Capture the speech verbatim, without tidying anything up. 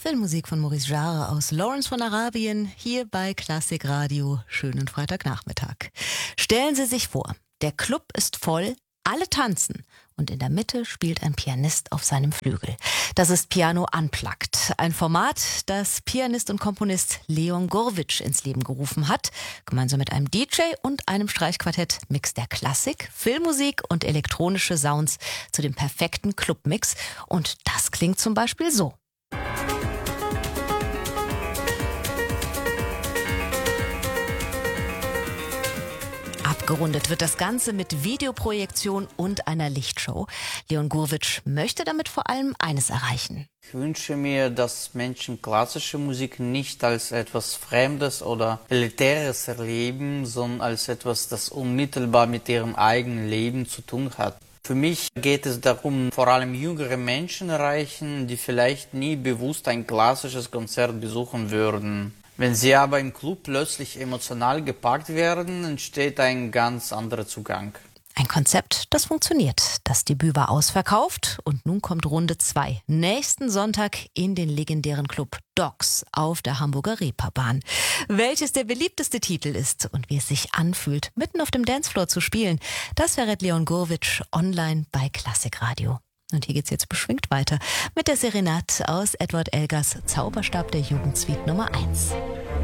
Filmmusik von Maurice Jarre aus Lawrence von Arabien, hier bei Klassik Radio. Schönen Freitagnachmittag. Stellen Sie sich vor, der Club ist voll, alle tanzen und in der Mitte spielt ein Pianist auf seinem Flügel. Das ist Piano Unplugged, ein Format, das Pianist und Komponist Leon Gurwitsch ins Leben gerufen hat. Gemeinsam mit einem D J und einem Streichquartett mixt er Klassik, Filmmusik und elektronische Sounds zu dem perfekten Clubmix. Und das klingt zum Beispiel so. Abgerundet wird das Ganze mit Videoprojektion und einer Lichtshow. Leon Gurwitsch möchte damit vor allem eines erreichen. Ich wünsche mir, dass Menschen klassische Musik nicht als etwas Fremdes oder Elitäres erleben, sondern als etwas, das unmittelbar mit ihrem eigenen Leben zu tun hat. Für mich geht es darum, vor allem jüngere Menschen erreichen, die vielleicht nie bewusst ein klassisches Konzert besuchen würden. Wenn sie aber im Club plötzlich emotional gepackt werden, entsteht ein ganz anderer Zugang. Ein Konzept, das funktioniert. Das Debüt war ausverkauft und nun kommt Runde zwei. Nächsten Sonntag in den legendären Club Dogs auf der Hamburger Reeperbahn. Welches der beliebteste Titel ist und wie es sich anfühlt, mitten auf dem Dancefloor zu spielen, das verrät Leon Gurwitsch online bei Klassik Radio. Und hier geht's jetzt beschwingt weiter mit der Serenade aus Edward Elgars Zauberstab der Jugendsuite Nummer eins.